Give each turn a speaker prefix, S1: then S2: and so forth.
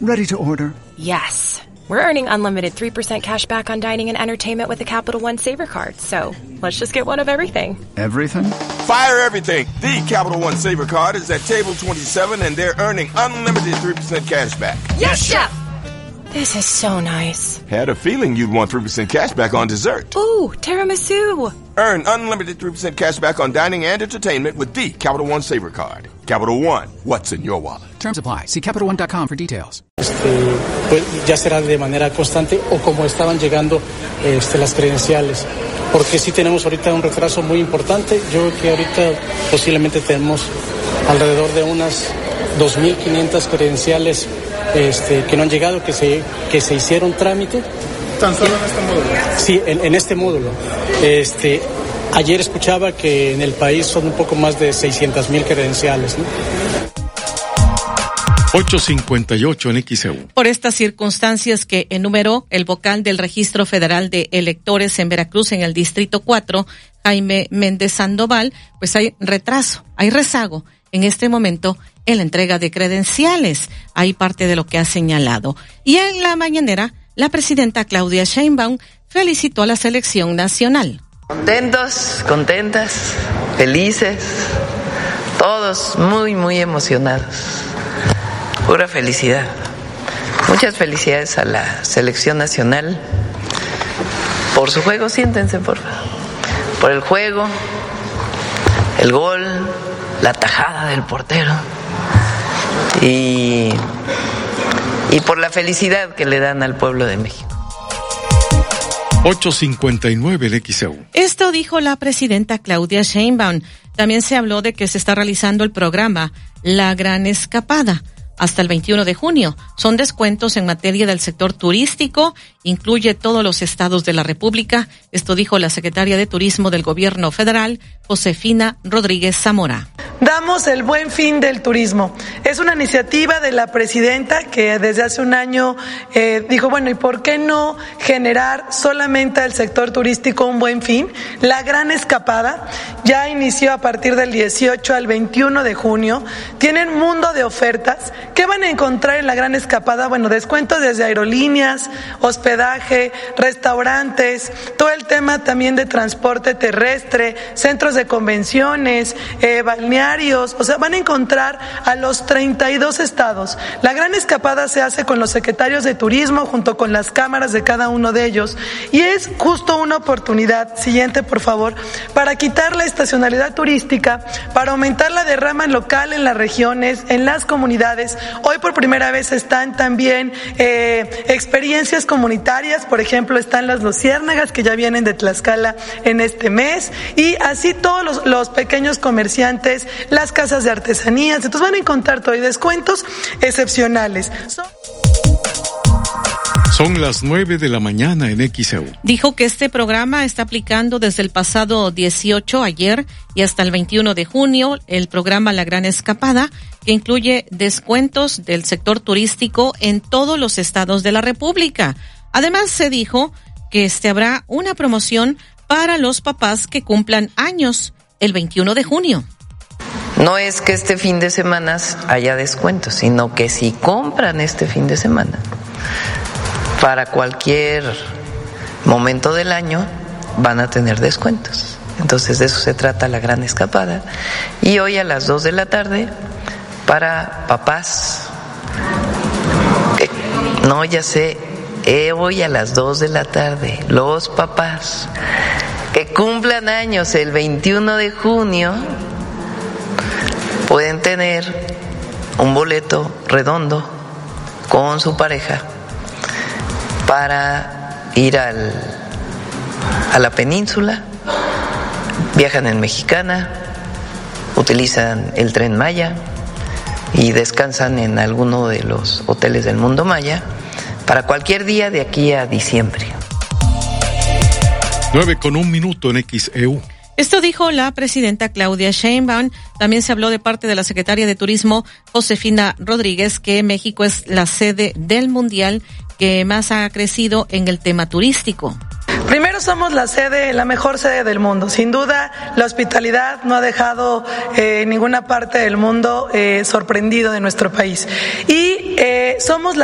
S1: Ready to order.
S2: Yes. We're earning unlimited 3% cash back on dining and entertainment with the Capital One Saver Card. So let's just get one of everything.
S1: Everything?
S3: Fire everything. The Capital One Saver Card is at table 27 and they're earning unlimited 3% cash back.
S2: Yes, Chef! This is so nice.
S3: Had a feeling you'd want 3% cash back on dessert.
S2: Ooh, tiramisu.
S3: Earn unlimited 3% cash back on dining and entertainment with the Capital One Saver Card. Capital One, what's in your wallet?
S1: Terms apply. See CapitalOne.com for details.
S4: Pues ya será de manera constante o como estaban llegando las credenciales. Porque sí tenemos ahorita un retraso muy importante. Yo creo que ahorita posiblemente tenemos alrededor de unas 2.500 credenciales que no han llegado, que se hicieron trámite.
S5: ¿Tan solo en este módulo?
S4: Sí, en este módulo. Ayer escuchaba que en el país son un poco más de 600,000 credenciales, ¿no?
S6: 8:58 en XEU.
S7: Por estas circunstancias que enumeró el vocal del Registro Federal de Electores en Veracruz, en el Distrito 4, Jaime Méndez Sandoval, pues hay retraso, hay rezago en este momento en la entrega de credenciales. Hay parte de lo que ha señalado. Y en la mañanera, la presidenta Claudia Sheinbaum felicitó a la selección nacional.
S8: Contentos, contentas, felices, todos muy, muy emocionados. Pura felicidad. Muchas felicidades a la selección nacional por su juego. Siéntense, por favor. Por el juego, el gol, la tajada del portero y por la felicidad que le dan al pueblo de México.
S6: 8:59 el XEU.
S7: Esto dijo la presidenta Claudia Sheinbaum. También se habló de que se está realizando el programa La Gran Escapada hasta el 21 de junio. Son descuentos en materia del sector turístico, incluye todos los estados de la República. Esto dijo la secretaria de Turismo del Gobierno Federal, Josefina Rodríguez Zamora.
S9: Damos el buen fin del turismo. Es una iniciativa de la presidenta que desde hace un año dijo, bueno, ¿y por qué no generar solamente al sector turístico un buen fin? La Gran Escapada ya inició a partir del 18 al 21 de junio. Tienen un mundo de ofertas. ¿Qué van a encontrar en la Gran Escapada? Bueno, descuentos desde aerolíneas, hospedaje, restaurantes, todo el tema también de transporte terrestre, centros de convenciones, balnearios, o sea, van a encontrar a los 32 estados. La Gran Escapada se hace con los secretarios de turismo junto con las cámaras de cada uno de ellos y es justo una oportunidad, siguiente por favor, para quitar la estacionalidad turística, para aumentar la derrama local en las regiones, en las comunidades. Hoy por primera vez están también experiencias comunitarias, por ejemplo están las luciérnagas que ya vienen de Tlaxcala en este mes y así todos los pequeños comerciantes, las casas de artesanías, entonces van a encontrar todo y descuentos excepcionales.
S6: Son las 9 de la mañana en XEU.
S7: Dijo que este programa está aplicando desde el pasado 18, ayer, y hasta el 21 de junio, el programa La Gran Escapada, que incluye descuentos del sector turístico en todos los estados de la República. Además, se dijo que habrá una promoción para los papás que cumplan años el 21 de junio.
S8: No es que este fin de semana haya descuentos, sino que si compran este fin de semana, para cualquier momento del año van a tener descuentos. Entonces de eso se trata La Gran Escapada. Y hoy a las 2 de la tarde para papás. No, ya sé, hoy a las 2 de la tarde, los papás que cumplan años el 21 de junio pueden tener un boleto redondo con su pareja para ir a la península, viajan en Mexicana, utilizan el Tren Maya y descansan en alguno de los hoteles del Mundo Maya para cualquier día de aquí a diciembre.
S6: 9:01 en XEU.
S7: Esto dijo la presidenta Claudia Sheinbaum. También se habló de parte de la secretaria de Turismo, Josefina Rodríguez, que México es la sede del Mundial que más ha crecido en el tema turístico.
S9: Primero somos la mejor sede del mundo. Sin duda, la hospitalidad no ha dejado ninguna parte del mundo sorprendido de nuestro país. Y somos la